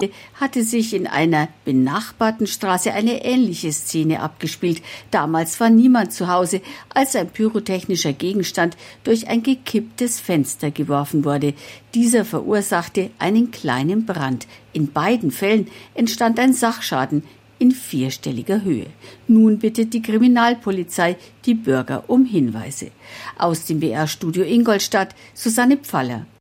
hatte sich in einer benachbarten Straße eine ähnliche Szene abgespielt. Damals war niemand zu Hause, als ein pyrotechnischer Gegenstand durch ein gekipptes Fenster geworfen wurde. Dieser verursachte einen kleinen Brand. In beiden Fällen entstand ein Sachschaden in 4-stelliger Höhe. Nun bittet die Kriminalpolizei die Bürger um Hinweise. Aus dem BR-Studio Ingolstadt, Susanne Pfaller.